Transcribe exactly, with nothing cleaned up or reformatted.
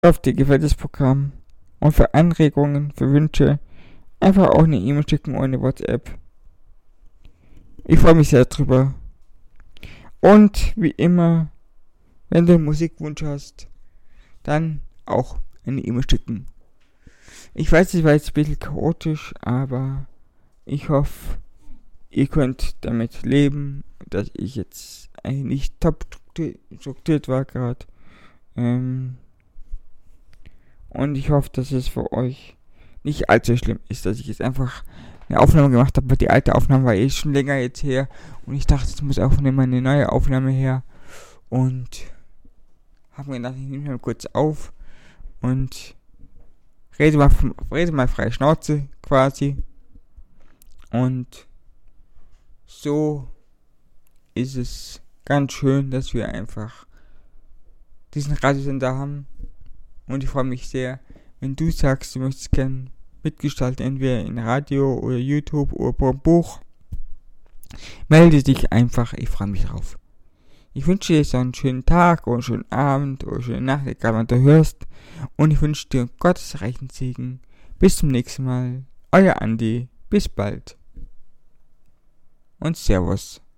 Ich hoffe, dir gefällt das Programm. Und für Anregungen, für Wünsche, einfach auch eine E-Mail schicken ohne WhatsApp. Ich freue mich sehr drüber. Und wie immer, wenn du einen Musikwunsch hast, dann auch eine E-Mail schicken. Ich weiß, es war jetzt ein bisschen chaotisch, aber ich hoffe, ihr könnt damit leben, dass ich jetzt eigentlich nicht top strukturiert war gerade. Ähm und ich hoffe, dass es für euch nicht allzu schlimm ist, dass ich jetzt einfach eine Aufnahme gemacht habe, weil die alte Aufnahme war eh schon länger jetzt her und ich dachte, es muss auch mal eine neue Aufnahme her und habe mir gedacht, ich nehme mal kurz auf und rede mal, rede mal frei Schnauze quasi und so ist es ganz schön, dass wir einfach diesen Radiosender haben und ich freue mich sehr, wenn du sagst, du möchtest gerne mitgestalten, entweder in Radio oder YouTube oder Buch, melde dich einfach, ich freue mich drauf. Ich wünsche dir so einen schönen Tag oder einen schönen Abend oder eine schöne Nacht, egal wann du hörst. Und ich wünsche dir Gottes reichen Segen. Bis zum nächsten Mal. Euer Andi. Bis bald. Und Servus.